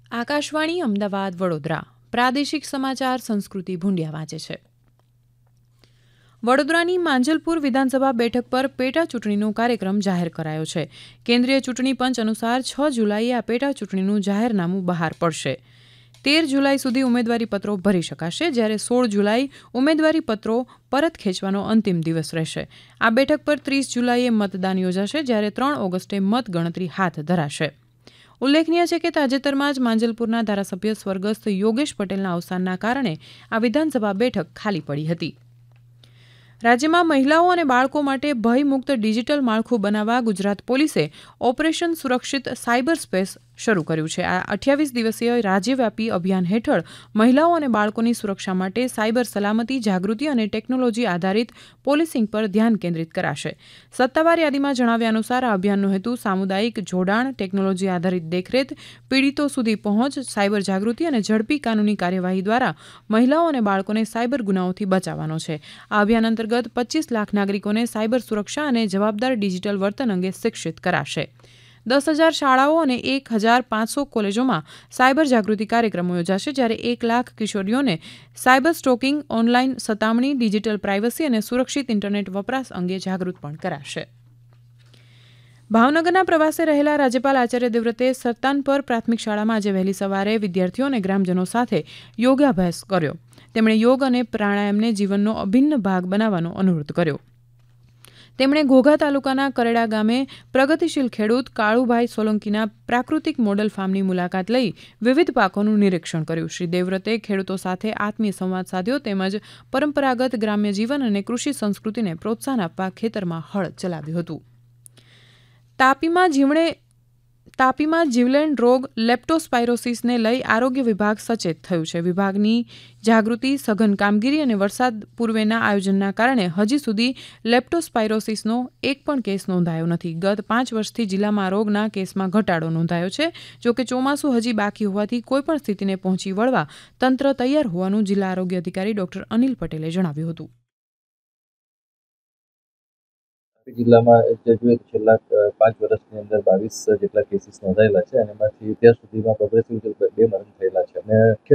આકાશવાણી અમદાવાદ વડોદરા પ્રાદેશિક સમાચાર સંસ્કૃતિ ભૂંડિયા વાંચે છે. વડોદરાની માંજલપુર વિધાનસભા બેઠક પર પેટા ચૂંટણીનો કાર્યક્રમ જાહેર કરાયો છે. કેન્દ્રીય ચૂંટણી પંચ અનુસાર 6 જુલાઈએ આ પેટા ચૂંટણીનું જાહેરનામું બહાર પડશે. 13 જુલાઈ સુધી ઉમેદવારી પત્રો ભરી શકાશે, જ્યારે 16 જુલાઈ ઉમેદવારી પત્રો પરત ખેંચવાનો અંતિમ દિવસ રહેશે. આ બેઠક પર 30 જુલાઈએ મતદાન યોજાશે, જ્યારે 3 ઓગસ્ટે મતગણતરી હાથ ધરાશે. ઉલ્લેખનીય છે કે તાજેતરમાં જ માંજલપુરના ધારાસભ્ય સ્વર્ગસ્થ યોગેશ પટેલના અવસાનના કારણે આ વિધાનસભા બેઠક ખાલી પડી હતી. રાજ્યમાં મહિલાઓ અને બાળકો માટે ભયમુક્ત ડિજિટલ માળખું બનાવવા ગુજરાત પોલીસે ઓપરેશન સુરક્ષિત સાયબર સ્પેસ શરૂ કર્યું છે. આ 28 દિવસીય રાજ્યવ્યાપી અભિયાન હેઠળ મહિલાઓ અને બાળકોની સુરક્ષા માટે સાયબર સલામતી, જાગૃતિ અને ટેકનોલોજી આધારિત પોલીસિંગ પર ધ્યાન કેન્દ્રિત કરાશે. સત્તાવાર યાદીમાં જણાવ્યા અનુસાર આ અભિયાનનો હેતુ સામુદાયિક જોડાણ, ટેકનોલોજી આધારિત દેખરેખ, પીડિતો સુધી પહોંચ, સાયબર જાગૃતિ અને ઝડપી કાનૂની કાર્યવાહી દ્વારા મહિલાઓ અને બાળકોને સાયબર ગુનાઓથી બચાવવાનો છે. આ અભિયાન અંતર્ગત 25 લાખ નાગરિકોને સાયબર સુરક્ષા અને જવાબદાર ડિજિટલ વર્તન અંગે શિક્ષિત કરાશે. 10,000 શાળાઓ અને 1,500 કોલેજોમાં સાયબર જાગૃતિ કાર્યક્રમો યોજાશે, જ્યારે 1 લાખ કિશોરીઓને સાયબર સ્ટોકિંગ, ઓનલાઈન સતામણી, ડિજિટલ પ્રાઇવસી અને સુરક્ષિત ઇન્ટરનેટ વપરાશ અંગે જાગૃત પણ કરાશે. ભાવનગરના પ્રવાસે રહેલા રાજ્યપાલ આચાર્ય દેવવ્રતે સરતાનપર પ્રાથમિક શાળામાં આજે વહેલી સવારે વિદ્યાર્થીઓ અને ગ્રામજનો સાથે યોગાભ્યાસ કર્યો. તેમણે યોગ અને પ્રાણાયામને જીવનનો અભિન્ન ભાગ બનાવવાનો અનુરોધ કર્યો. તેમણે ઘોઘા તાલુકાના કરેડા ગામે પ્રગતિશીલ ખેડૂત કાળુભાઈ સોલંકીના પ્રાકૃતિક મોડલ ફાર્મની મુલાકાત લઈ વિવિધ પાકોનું નિરીક્ષણ કર્યું. શ્રી દેવવ્રતે ખેડૂતો સાથે આત્મીય સંવાદ સાધ્યો તેમજ પરંપરાગત ગ્રામ્ય જીવન અને કૃષિ સંસ્કૃતિને પ્રોત્સાહન આપવા ખેતરમાં હળ ચલાવ્યું હતું. તાપીમાં જીવલેણ રોગ લેપ્ટોસ્પાઇરોસિસને લઈ આરોગ્ય વિભાગ સચેત થયું છે. વિભાગની જાગૃતિ, સઘન કામગીરી અને વરસાદ પૂર્વેના આયોજનના કારણે હજી સુધી લેપ્ટોસ્પાઇરોસિસનો એક પણ કેસ નોંધાયો નથી. ગત 5 વર્ષથી જિલ્લામાં રોગના કેસમાં ઘટાડો નોંધાયો છે. જોકે ચોમાસું હજી બાકી હોવાથી કોઈપણ સ્થિતિને પહોંચી વળવા તંત્ર તૈયાર હોવાનું જિલ્લા આરોગ્ય અધિકારી ડોક્ટર અનિલ પટેલે જણાવ્યું હતું. જિલ્લામાં છેલ્લા 5 વર્ષની અંદર 22 જેટલા કેસીસ નોંધાયેલા છે અને એમાંથી અત્યાર સુધીમાં પ્રોગ્રેસિવ 2 મરણ થયેલા છે અને